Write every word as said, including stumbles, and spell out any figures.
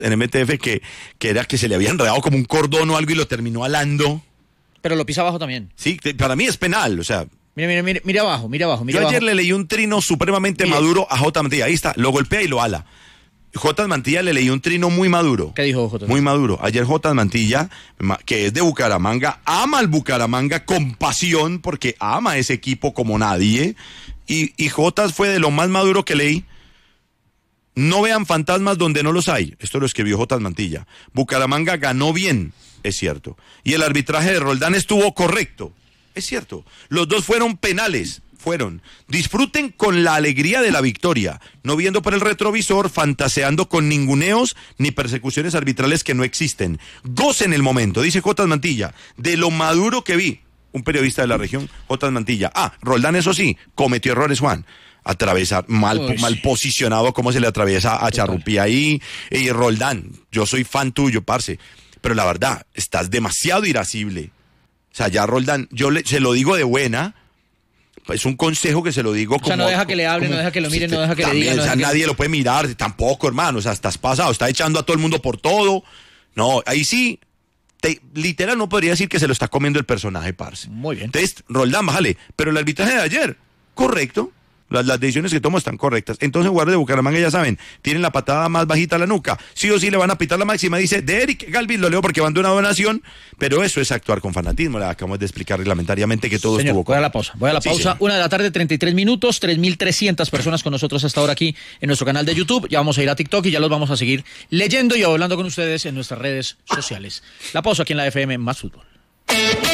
en M T F que, que era que se le había enredado como un cordón o algo y lo terminó alando. Pero lo pisa abajo también. Sí, para mí es penal, o sea. Mira, mira, mira, mira abajo, mira abajo. Mira yo ayer abajo. le leí un trino supremamente Mire. maduro a J. Mantilla. Ahí está, lo golpea y lo ala. J. Mantilla le leí un trino muy maduro. ¿Qué dijo J? Muy maduro. Ayer J. Mantilla, que es de Bucaramanga, ama al Bucaramanga con pasión porque ama ese equipo como nadie. Y, y J. fue de lo más maduro que leí. No vean fantasmas donde no los hay. Esto lo escribió J. Mantilla. Bucaramanga ganó bien, es cierto. Y el arbitraje de Roldán estuvo correcto, es cierto. Los dos fueron penales. Fueron. Disfruten con la alegría de la victoria, no viendo por el retrovisor, fantaseando con ninguneos ni persecuciones arbitrales que no existen. Gocen el momento, dice J. Mantilla, de lo maduro que vi. Un periodista de la región, J. Mantilla. Ah, Roldán, eso sí, cometió errores, Juan. Atravesar, mal, mal posicionado, cómo se le atraviesa a Charrupí ahí. Y Roldán, yo soy fan tuyo, parce. Pero la verdad, estás demasiado irascible. O sea, ya Roldán, yo le, se lo digo de buena. Es un consejo que se lo digo como... O sea, no deja que le hable, como, no deja que lo mire, usted, no deja que también, le diga. No o sea, deja nadie que... lo puede mirar, tampoco, hermano. O sea, estás pasado, está echando a todo el mundo por todo. No, ahí sí, te, literal no podría decir que se lo está comiendo el personaje, parce. Muy bien. Entonces, Roldán, bájale. Pero el arbitraje de ayer, correcto. Las, las decisiones que tomo están correctas. Entonces, guardia de Bucaramanga, ya saben, tienen la patada más bajita a la nuca. Sí o sí le van a pitar la máxima. Dice, de Eric Galvis, lo leo porque van de una donación, pero eso es actuar con fanatismo. Le acabamos de explicar reglamentariamente que todo Señor, estuvo voy a la pausa. Voy a la sí, pausa. señor. Una de la tarde, treinta y tres minutos, tres mil trescientas personas con nosotros hasta ahora aquí en nuestro canal de YouTube. Ya vamos a ir a TikTok y ya los vamos a seguir leyendo y hablando con ustedes en nuestras redes sociales. La pausa aquí en la F M Más Fútbol.